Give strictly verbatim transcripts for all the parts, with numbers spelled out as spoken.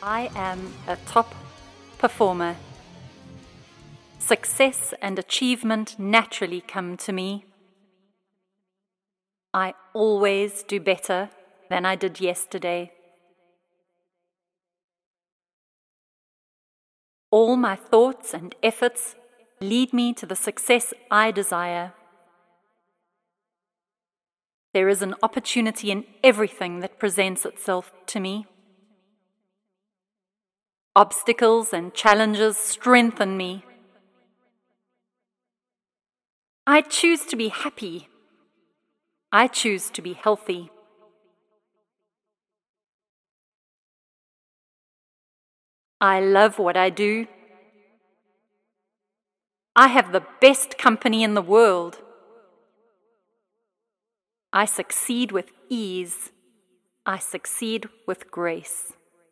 I am a top performer. Success and achievement naturally come to me. I always do better than I did yesterday. All my thoughts and efforts lead me to the success I desire. There is an opportunity in everything that presents itself to me. Obstacles and challenges strengthen me. I choose to be happy. I choose to be healthy. I love what I do. I have the best company in the world. I succeed with ease. I succeed with grace.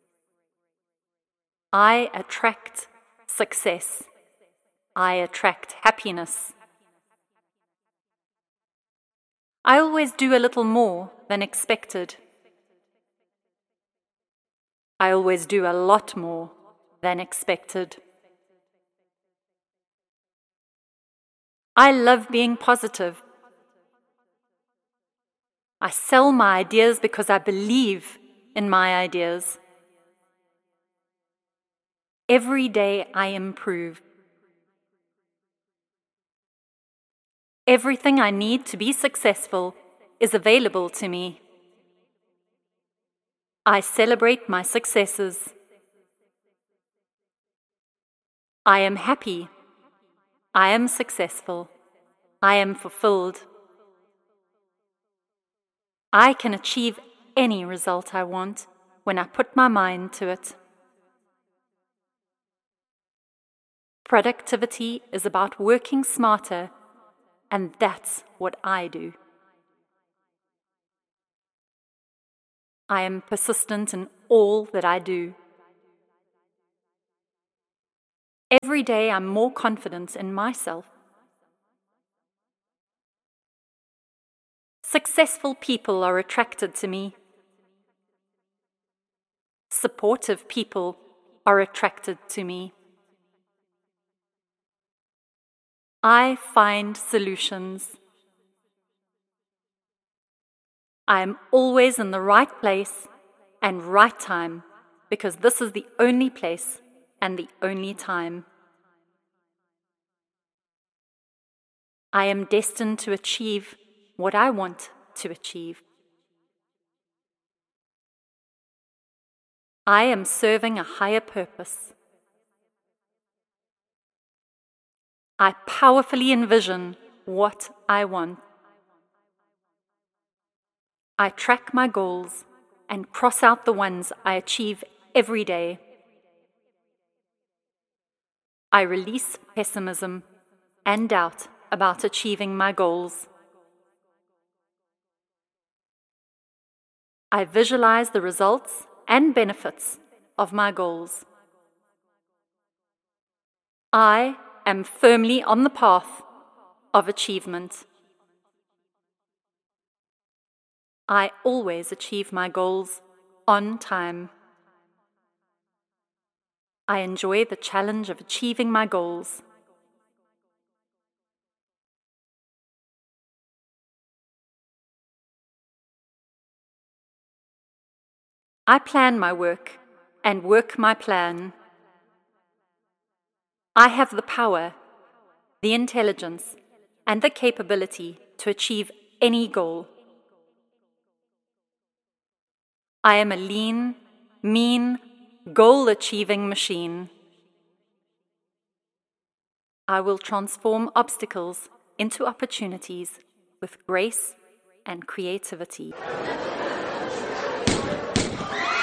I attract success. I attract happiness. I always do a little more than expected. I always do a lot more than expected. I love being positive. I sell my ideas because I believe in my ideas. Every day I improve. Everything I need to be successful is available to me. I celebrate my successes. I am happy. I am successful. I am fulfilled. I can achieve any result I want when I put my mind to it. Productivity is about working smarter, and that's what I do. I am persistent in all that I do. Every day I'm more confident in myself. Successful people are attracted to me. Supportive people are attracted to me. I find solutions. I am always in the right place and right time because this is the only place and the only time. I am destined to achieve what I want to achieve. I am serving a higher purpose. I powerfully envision what I want. I track my goals and cross out the ones I achieve every day. I release pessimism and doubt about achieving my goals. I visualize the results and benefits of my goals. I am firmly on the path of achievement. I always achieve my goals on time. I enjoy the challenge of achieving my goals. I plan my work and work my plan. I have the power, the intelligence, and the capability to achieve any goal. I am a lean, mean, goal-achieving machine. I will transform obstacles into opportunities with grace and creativity.